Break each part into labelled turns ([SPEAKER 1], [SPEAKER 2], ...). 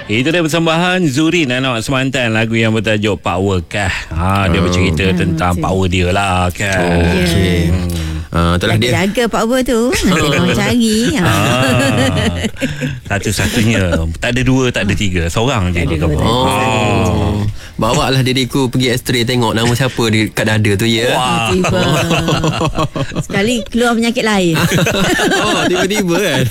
[SPEAKER 1] Itu dia persembahan Zurin anak semantan, lagu yang bertajuk Power Kah. Dia bercerita tentang power dia lah kan.
[SPEAKER 2] Okey. Itulah dia.
[SPEAKER 3] Jaga power tu. Nanti orang cari.
[SPEAKER 1] Satu-satunya. Tak ada dua, tak ada tiga. Seorang je dia kata.
[SPEAKER 2] Bawa lah diriku pergi X-ray, tengok nama siapa di kat dada tu ya.
[SPEAKER 3] Tiba sekali keluar penyakit lain.
[SPEAKER 2] Tiba-tiba kan.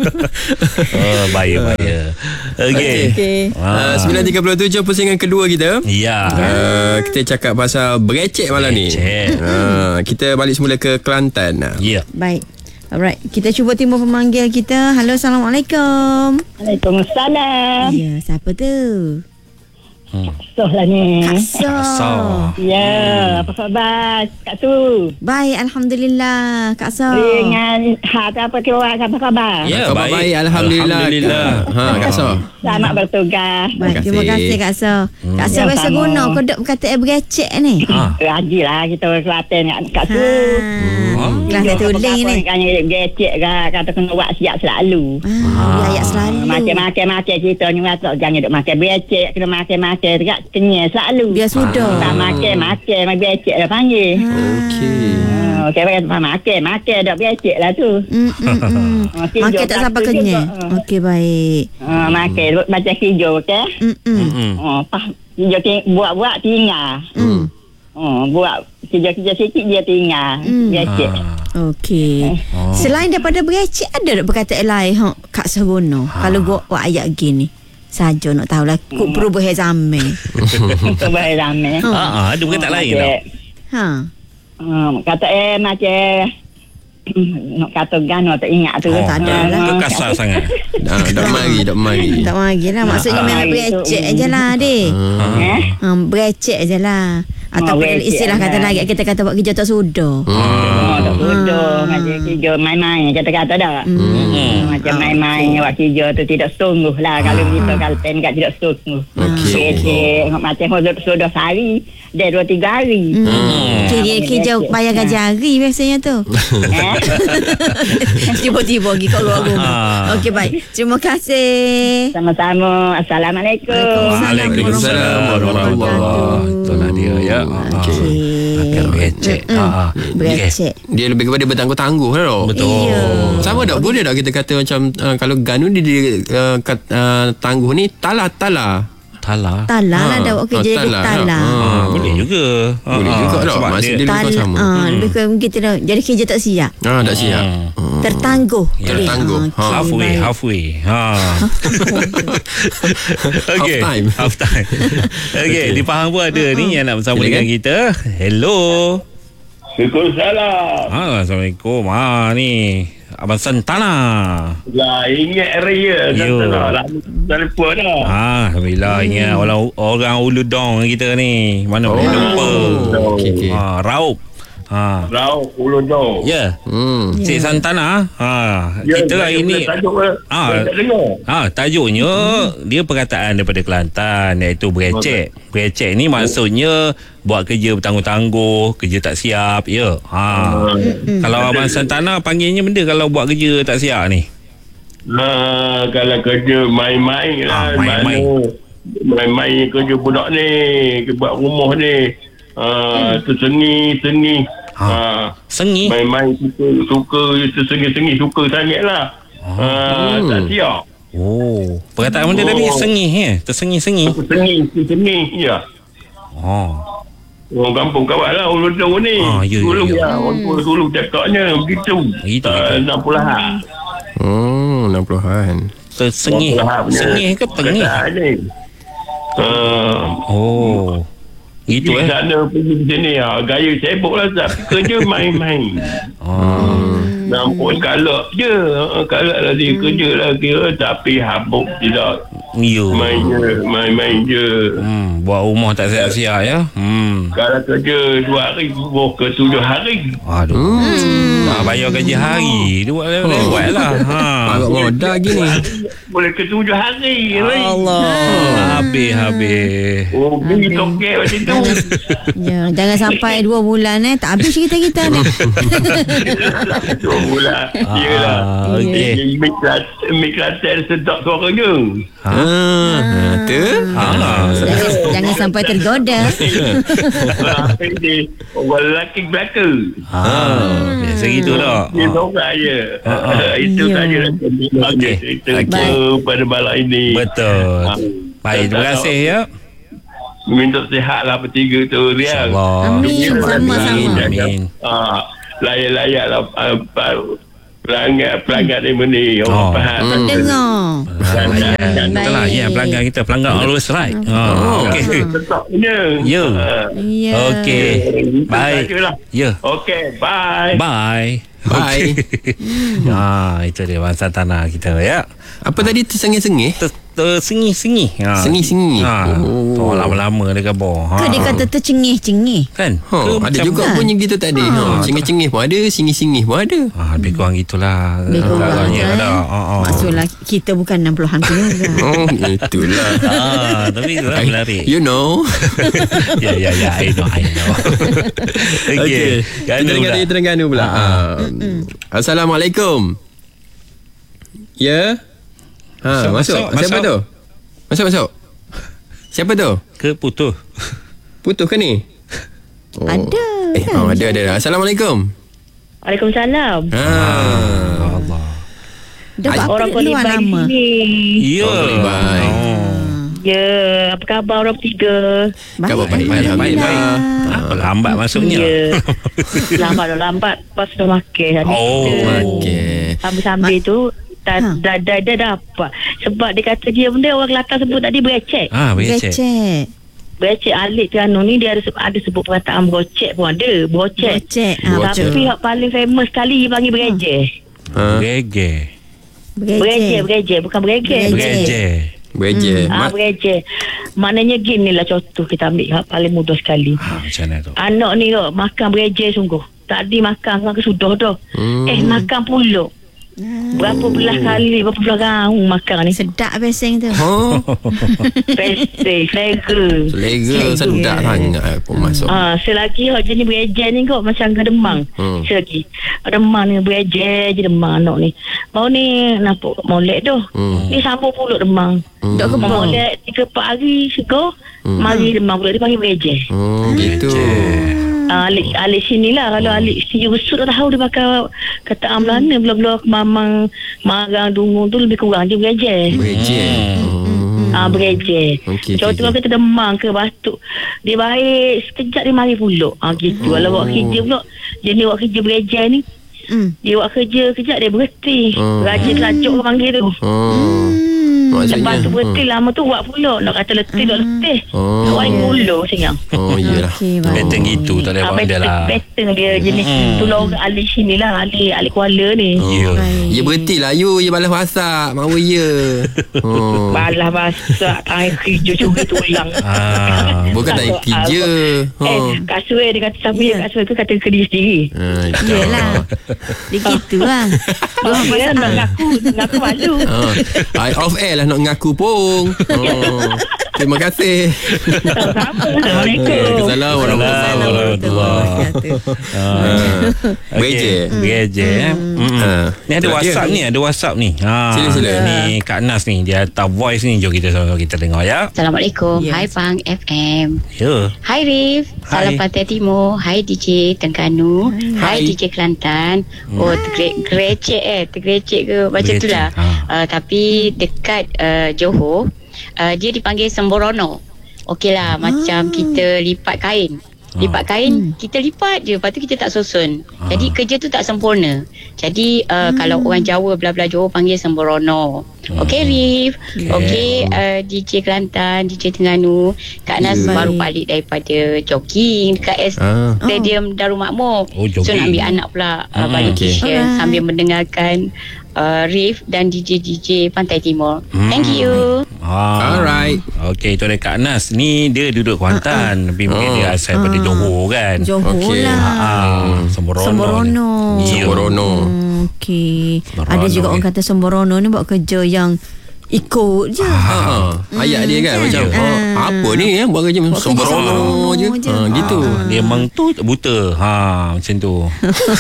[SPEAKER 1] Bahaya. Okey.
[SPEAKER 2] 9.37 pusingan kedua kita.
[SPEAKER 1] Ya.
[SPEAKER 2] Kita cakap pasal berecek malam ni. Kita balik semula ke Kelantan.
[SPEAKER 1] Ya.
[SPEAKER 3] Baik. Alright, kita cuba timbul pemanggil kita. Halo, Assalamualaikum.
[SPEAKER 4] Waalaikumsalam.
[SPEAKER 3] Ya, siapa tu?
[SPEAKER 4] Soh lah ni.
[SPEAKER 3] Kak Soh.
[SPEAKER 4] Ya, apa khabar Kak Su?
[SPEAKER 3] Baik, Alhamdulillah. Kak Soh.
[SPEAKER 4] Dengan apa apa khabar?
[SPEAKER 1] Ya,
[SPEAKER 2] Khabar baik, Alhamdulillah. Kak Soh.
[SPEAKER 4] Selamat bertugas.
[SPEAKER 3] Baik, terima kasih Kak Soh. Kak Soh biasa
[SPEAKER 4] sama.
[SPEAKER 3] guna kodok perkataan berecek ni.
[SPEAKER 4] Rajin lah kita orang Kelantan Kak Su.
[SPEAKER 3] Kelas tuling ni.
[SPEAKER 4] Kan gecek kata kena buat siap selalu.
[SPEAKER 3] Ayat selalu.
[SPEAKER 4] Makan kita ni jangan duk makan becek, kena makan dekat kenyal selalu.
[SPEAKER 3] Biar sudah.
[SPEAKER 4] Tak makan becek dah panggil. Okey, makan dak becek lah tu.
[SPEAKER 3] Makan tak sampai kenyal. Okey, baik.
[SPEAKER 4] Makan macam hijau okey. Pas hijau buat tinggal. Buat kerja-kerja sikit dia tinggal. Becek.
[SPEAKER 3] Okey. Selain daripada berecek, ada tak perkataan lain Kak Serono? Kalau buat ayat gini saja nak tahulah kok perubahan zaman.
[SPEAKER 4] Perubahan zaman.
[SPEAKER 1] Ada perkataan lain tak?
[SPEAKER 4] Kata macam nak kata gano tak ingat tu.
[SPEAKER 3] Tak ada lah.
[SPEAKER 1] Kasar sangat.
[SPEAKER 2] Tak mari.
[SPEAKER 3] Tak mari lah. Maksudnya memang berecek je lah dek. Berecek je lah. Ataupun istilah kata lagi kita kata buat kerja tak sudah.
[SPEAKER 4] Tak sudah. Macam kerja main-main kata-kata dah. Macam main-main buat kerja tu tidak sungguh lah. Kalau kita Kelantan kat tidak sungguh. Berecek. Macam sudah sehari dia 2-3 hari.
[SPEAKER 3] Kerja bayar gaji hari biasanya tu. Tiba-tiba pergi kat luar rumah. Okey, baik. Terima kasih.
[SPEAKER 4] Sama-sama. Assalamualaikum.
[SPEAKER 1] Waalaikumsalam warahmatullahi. Itulah dia ya. Akan berecek.
[SPEAKER 3] Berecek.
[SPEAKER 2] Dia lebih kepada bertangguh-tangguh lah.
[SPEAKER 1] Betul.
[SPEAKER 2] Sama tak boleh tak kita kata macam kalau Ganu dia tangguh ni Tala
[SPEAKER 3] Tala lah dah buat kerja dia Tala.
[SPEAKER 1] Boleh juga.
[SPEAKER 2] Boleh juga tak. Maksud dia lebih sama.
[SPEAKER 3] Lebih kurang begitu dah. Jadi kerja tak siap.
[SPEAKER 2] Tak siap.
[SPEAKER 3] Tertangguh.
[SPEAKER 1] Halfway. Okay. Half time. Okay, di Pahang pun ada ni yang nak bersama dengan kita. Hello.
[SPEAKER 5] Waalaikumsalam.
[SPEAKER 1] Assalamualaikum. Ni Abang Santana.
[SPEAKER 5] Lah, ingat area Santana. Telefon dah.
[SPEAKER 1] Alhamdulillah ingat orang Ulu Dong kita ni. Mana boleh lupa.
[SPEAKER 2] Okey.
[SPEAKER 1] Raup.
[SPEAKER 5] Raup Ulu Dong.
[SPEAKER 1] Ya. Cik Santana. Kita hari ni tajuknya dia perkataan daripada Kelantan iaitu berecek. Berecek ni maksudnya buat kerja bertangguh-tangguh, kerja tak siap, ya. Kalau Abang Santana panggilnya benda kalau buat kerja tak siap ni.
[SPEAKER 5] Kalau kerja main-main lah. Main-main kerja budak ni, buat rumah ni. Tu seni.
[SPEAKER 1] Sengi.
[SPEAKER 5] Main-main suka sengi suka sangat lah. Tak siap.
[SPEAKER 1] Perkataan benda tadi sengi tersengi.
[SPEAKER 5] Sengi, ya. Orang kampung kawan lah Ulu Dong ni. Orang Ulu cakapnya begitu. 60-an.
[SPEAKER 2] 60-an.
[SPEAKER 1] Tersengi. Sengi ke tengih? Gitu
[SPEAKER 5] Pergi sana pergi sini gaya sibuk lah tak kerja main-main. Nampak kalak je. Kalak lah dia kerja lah kira tapi habuk tidak. Main je.
[SPEAKER 1] Buat rumah tak siap-siap ya.
[SPEAKER 5] Kalau kerja 2 hari, ke 7 hari.
[SPEAKER 1] Aduh. Bayar gaji hari. Dia buat lah.
[SPEAKER 2] Agak modal gini.
[SPEAKER 5] Boleh ke 7 hari.
[SPEAKER 1] Allah. Habis.
[SPEAKER 5] Oh, beli tokek macam tu.
[SPEAKER 3] Ya, jangan sampai 2 bulan tak habis cerita kita ni.
[SPEAKER 5] 2 bulan. Yelah.
[SPEAKER 1] Okey.
[SPEAKER 5] Mik Kelantan sedap suaranya.
[SPEAKER 2] Tu.
[SPEAKER 3] Jangan sampai tergoda.
[SPEAKER 5] Orang lelaki belaka.
[SPEAKER 1] Biasa gitu dah.
[SPEAKER 5] Dia seorang je. Itu saja
[SPEAKER 1] Okey.
[SPEAKER 5] cerita pada malam ini.
[SPEAKER 1] Betul. Baik, terima kasih ya.
[SPEAKER 5] Minta sihat lah bertiga tu, Rian.
[SPEAKER 1] InsyaAllah.
[SPEAKER 3] Amin. Sama-sama.
[SPEAKER 1] Amin.
[SPEAKER 5] Layak-layak lah pelanggan ni. Orang faham.
[SPEAKER 3] Dengar.
[SPEAKER 1] Betul lah. Ya, pelanggan kita. Pelanggan always right. Okey.
[SPEAKER 5] Tetapnya.
[SPEAKER 1] Ya.
[SPEAKER 3] Ya.
[SPEAKER 1] Okey. Baik. Ya.
[SPEAKER 5] Okey, bye.
[SPEAKER 1] Bye.
[SPEAKER 2] Bye.
[SPEAKER 1] Itu dia bangsa tanah kita ya.
[SPEAKER 2] Apa tadi tersengih-sengih?
[SPEAKER 1] Tersengih-sengih.
[SPEAKER 2] Sengih-sengih.
[SPEAKER 1] Oh, lama-lama dia khabar.
[SPEAKER 3] Ke dia kata tercengih-cengih.
[SPEAKER 1] Kan?
[SPEAKER 2] Ada juga bunyi gitu tadi. Cengih-cengih pun ada, sengih-sengih pun ada.
[SPEAKER 1] Lebih kurang gitulah.
[SPEAKER 3] Lebih kurang
[SPEAKER 1] Agaknya
[SPEAKER 3] je,
[SPEAKER 1] ada.
[SPEAKER 3] Maksudlah kita bukan 60-an keluarga.
[SPEAKER 2] Itulah.
[SPEAKER 1] Tapi itulah menarik.
[SPEAKER 2] You know.
[SPEAKER 1] Ya, I know. Okey.
[SPEAKER 2] Kita dengar dari Terengganu pula. Assalamualaikum. Ya. Masuk. Siapa tu? Masuk. Siapa tu?
[SPEAKER 1] Ke putus?
[SPEAKER 2] Putus ke ni?
[SPEAKER 3] Ada.
[SPEAKER 2] Ada. Assalamualaikum.
[SPEAKER 4] Waalaikumsalam.
[SPEAKER 1] Allah.
[SPEAKER 3] Dah
[SPEAKER 4] Orang
[SPEAKER 3] keluar
[SPEAKER 4] Kolibay
[SPEAKER 3] lama.
[SPEAKER 4] sini.
[SPEAKER 1] Ya.
[SPEAKER 2] Kolibay.
[SPEAKER 4] Ya, apa khabar orang tiga?
[SPEAKER 2] Khabar baik.
[SPEAKER 1] Baik.
[SPEAKER 2] Alhamdulillah.
[SPEAKER 1] Apa lambat masuknya?
[SPEAKER 4] Ya. Lambat. Pas dah makan.
[SPEAKER 2] Okey.
[SPEAKER 4] Sambil-sambil tu dah dapat. Sebab dia kata dia benda orang Kelantan sebut tadi berecek.
[SPEAKER 1] Becek.
[SPEAKER 4] Berecek alik Terengganu ni dia ada sebut perkataan berocek pun ada. Berocek. Tapi yang paling famous sekali dia panggil berecek. Berecek. Bukan berecek.
[SPEAKER 2] Bereje.
[SPEAKER 4] Berecek. Maknanya gini lah contoh kita ambil paling mudah sekali.
[SPEAKER 1] Macam mana tu?
[SPEAKER 4] Anak ni makan berecek sungguh. Tadi makan sudah dah. Makan pula. Berapa belah raung makan ni.
[SPEAKER 3] Sedap pesing tu.
[SPEAKER 4] Pesing,
[SPEAKER 2] Selera sedap sangat pun masuk.
[SPEAKER 4] Selagi jenis bereje ni kok macam ke Demang. Selagi Demang ni bereje je Demang anak ni. Baru ni nampak molek tu. Ni sambung pula Demang. Dok molek 3-4 hari segar. Mari Demang pula dia panggil bereje.
[SPEAKER 2] Gitu.
[SPEAKER 4] Alik sini lah. Kalau alik sini besut tak tahu dia pakai kata Melana belah-belah Mamang Marang Dungu tu lebih kurang dia bereje. Bereje. Contoh kita Demang ke Batuk dia baik sekejap dia mari pula. Gitu. Kalau buat kerja pula jenis buat kerja bereje ni dia buat kerja kejap dia berhenti. Rajin lajuk orang panggil tu. Lepas tu berhenti lama tu buat pula. Nak kata letih nak waring pula sayang.
[SPEAKER 2] Iyalah.
[SPEAKER 1] Pattern gitu tak boleh buat dia lah.
[SPEAKER 4] Pattern dia jenis tu lah orang alik sini lah. Alik Kuala ni.
[SPEAKER 2] Ya berhenti lah you. Ya balas masak. Mahu ya.
[SPEAKER 4] Balas masak. Air kerja juga tulang.
[SPEAKER 2] Bukan tak kerja.
[SPEAKER 4] Kasur dia kata siapa ya kasur tu kata kerja sendiri.
[SPEAKER 3] Yelah. Dia gitu lah.
[SPEAKER 4] Dia nak ngaku malu.
[SPEAKER 2] Off air lah nak mengaku pun. Terima kasih.
[SPEAKER 4] Assalamualaikum.
[SPEAKER 2] Assalamualaikum.
[SPEAKER 1] Bereje. Ni ada WhatsApp ni.
[SPEAKER 2] Sila.
[SPEAKER 1] Ni Kak Nas ni dia hantar voice ni. Jom kita dengar ya.
[SPEAKER 6] Assalamualaikum. Hai Pang FM.
[SPEAKER 1] Ya.
[SPEAKER 6] Hai Rif. Salam Pantai Timur. Hai DJ Terengganu. Hai DJ Kelantan. Tergerecek ke macam tu lah. Tapi dekat Johor dia dipanggil Semborono. Okeylah, macam kita lipat kain. Lipat kain, kita lipat je, lepas tu kita tak susun. Jadi kerja tu tak sempurna. Jadi kalau orang Jawa, belah-belah Johor panggil Semborono. Okey Rif. Okey DJ Kelantan, DJ Terengganu. Kak Nas baru balik daripada jogging dekat Stadium Darul Makmur. So nak ambil anak pula balik tuition sambil mendengarkan Rif dan DJ Pantai Timur. Thank you.
[SPEAKER 2] Alright.
[SPEAKER 1] Okey, itu ada Kak Nas. Ni dia duduk Kuantan. Tapi mungkin dia asal daripada Johor kan.
[SPEAKER 3] Johor
[SPEAKER 2] Okey.
[SPEAKER 3] lah. Semborono. Okey. Ada juga orang kata Semborono ni buat kerja yang ikut je.
[SPEAKER 2] Ayat dia kan macam apa ni buat kerja sembrono je. Gitu.
[SPEAKER 1] Dia memang tu buta. Macam tu.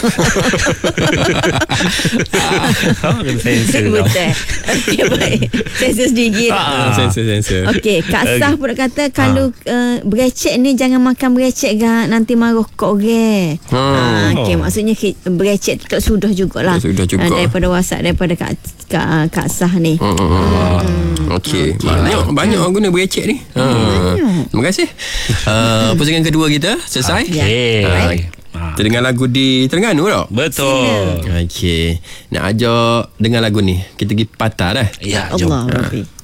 [SPEAKER 1] Kena sensor tau.
[SPEAKER 3] Betul. Okey, baik. Sensor sedikit.
[SPEAKER 2] Sensor.
[SPEAKER 3] Okey, Kak Sah pun kata kalau berecek ni jangan makan berecek nanti marah kok orang. Okey, maksudnya berecek tu tak sudah jugalah.
[SPEAKER 2] Sudah juga.
[SPEAKER 3] Daripada WhatsApp daripada Kak Sah ni.
[SPEAKER 2] Okey, banyak orang guna berecek ni. Terima kasih. Pusingan kedua kita selesai.
[SPEAKER 1] Okey.
[SPEAKER 2] Kita dengar lagu di Terengganu tau.
[SPEAKER 1] Betul.
[SPEAKER 2] Okey, nak ajak dengar lagu ni. Kita pergi patah dah.
[SPEAKER 1] Ya,
[SPEAKER 3] Allah
[SPEAKER 1] jom.
[SPEAKER 3] Rabbi.